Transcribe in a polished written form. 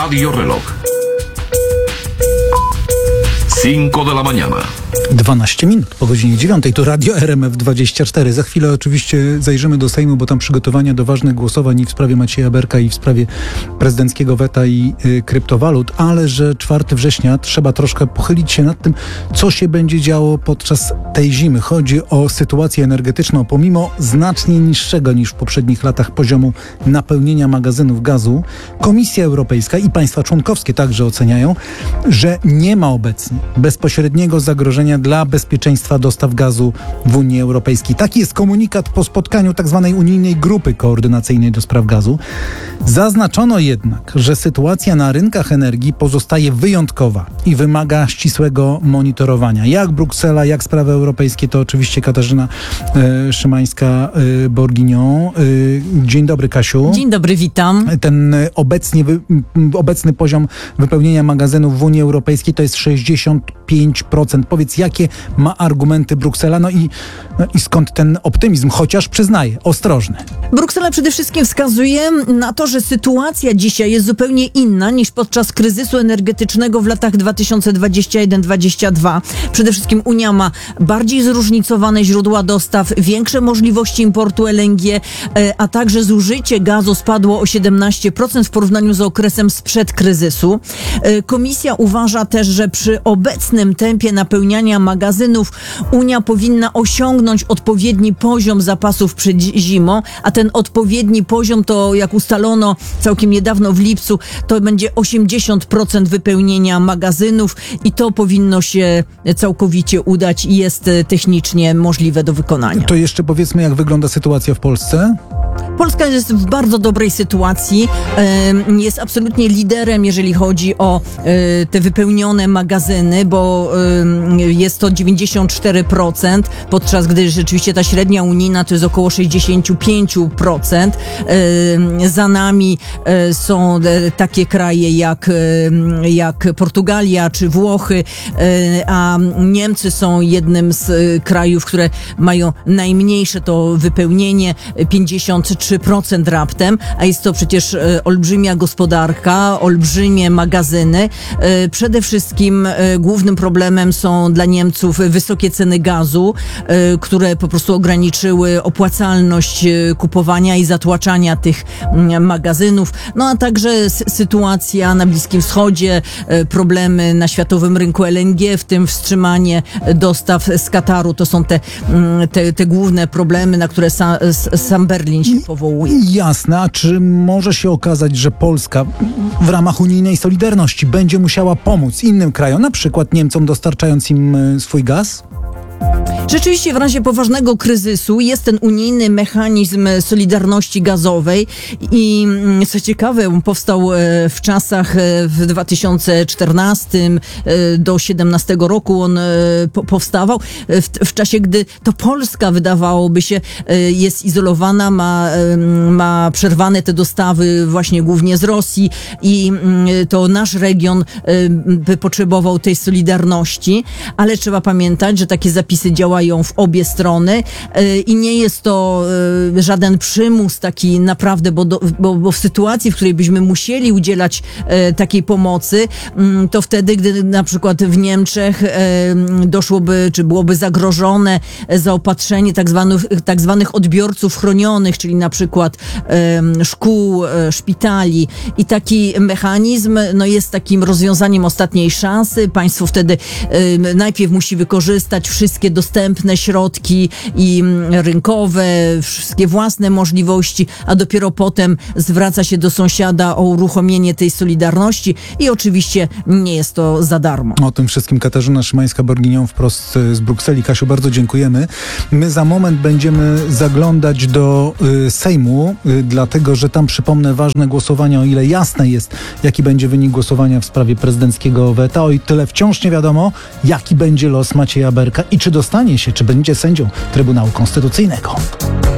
Radio Reloj. 5 de la mañana. 12 minut po godzinie 9. To Radio RMF24. Za chwilę oczywiście zajrzymy do Sejmu, bo tam przygotowania do ważnych głosowań i w sprawie Macieja Berka, i w sprawie prezydenckiego weta i kryptowalut, ale że 4 września trzeba troszkę pochylić się nad tym, co się będzie działo podczas tej zimy. Chodzi o sytuację energetyczną. Pomimo znacznie niższego niż w poprzednich latach poziomu napełnienia magazynów gazu, Komisja Europejska i państwa członkowskie także oceniają, że nie ma obecnie bezpośredniego zagrożenia dla bezpieczeństwa dostaw gazu w Unii Europejskiej. Taki jest komunikat po spotkaniu tzw. unijnej grupy koordynacyjnej do spraw gazu. Zaznaczono jednak, że sytuacja na rynkach energii pozostaje wyjątkowa i wymaga ścisłego monitorowania. Jak Bruksela, jak sprawy europejskie, to oczywiście Katarzyna Szymańska-Bourguignon. Dzień dobry, Kasiu. Dzień dobry, witam. Ten obecny poziom wypełnienia magazynów w Unii Europejskiej to jest 65%. Powiedz, jakie ma argumenty Bruksela? No i skąd ten optymizm, chociaż przyznaję, ostrożny. Bruksela przede wszystkim wskazuje na to, że sytuacja dzisiaj jest zupełnie inna niż podczas kryzysu energetycznego w latach 2021-2022. Przede wszystkim Unia ma bardziej zróżnicowane źródła dostaw, większe możliwości importu LNG, a także zużycie gazu spadło o 17% w porównaniu z okresem sprzed kryzysu. Komisja uważa też, że przy obecnym tempie napełniania magazynów Unia powinna osiągnąć odpowiedni poziom zapasów przed zimą, a ten odpowiedni poziom to, jak ustalono całkiem niedawno w lipcu, to będzie 80% wypełnienia magazynów i to powinno się całkowicie udać i jest technicznie możliwe do wykonania. To jeszcze powiedzmy, jak wygląda sytuacja w Polsce? Polska jest w bardzo dobrej sytuacji. Jest absolutnie liderem, jeżeli chodzi o te wypełnione magazyny, bo jest to 94%, podczas gdy rzeczywiście ta średnia unijna to jest około 65%. Za nami są takie kraje jak Portugalia czy Włochy, a Niemcy są jednym z krajów, które mają najmniejsze to wypełnienie, 53% raptem, a jest to przecież olbrzymia gospodarka, olbrzymie magazyny. Przede wszystkim głównym problemem są dla Niemców wysokie ceny gazu, które po prostu ograniczyły opłacalność kupowania i zatłaczania tych magazynów. No a także sytuacja na Bliskim Wschodzie, problemy na światowym rynku LNG, w tym wstrzymanie dostaw z Kataru. To są te główne problemy, na które sam Berlin się powołuje. Jasne, a czy może się okazać, że Polska w ramach unijnej solidarności będzie musiała pomóc innym krajom, na przykład Niemcom, dostarczając im swój gaz? Rzeczywiście w razie poważnego kryzysu jest ten unijny mechanizm solidarności gazowej i co ciekawe, on powstał w czasach w 2014 do 2017 roku on powstawał, w czasie, gdy to Polska, wydawałoby się, jest izolowana, ma przerwane te dostawy właśnie głównie z Rosji i to nasz region by potrzebował tej solidarności, ale trzeba pamiętać, że takie zapisy działają w obie strony i nie jest to żaden przymus taki naprawdę, bo w sytuacji, w której byśmy musieli udzielać takiej pomocy, to wtedy, gdy na przykład w Niemczech doszłoby, czy byłoby zagrożone zaopatrzenie tak zwanych odbiorców chronionych, czyli na przykład szkół, szpitali, i taki mechanizm jest takim rozwiązaniem ostatniej szansy. Państwo wtedy najpierw musi wykorzystać wszystkie dostępne środki i rynkowe, wszystkie własne możliwości, a dopiero potem zwraca się do sąsiada o uruchomienie tej solidarności i oczywiście nie jest to za darmo. O tym wszystkim Katarzyna Szymańska-Bourguignon wprost z Brukseli. Kasiu, bardzo dziękujemy. My za moment będziemy zaglądać do Sejmu, dlatego że tam, przypomnę, ważne głosowania, o ile jasne jest, jaki będzie wynik głosowania w sprawie prezydenckiego weta, o tyle wciąż nie wiadomo, jaki będzie los Macieja Berka i czy dostanie się, czy będzie sędzią Trybunału Konstytucyjnego.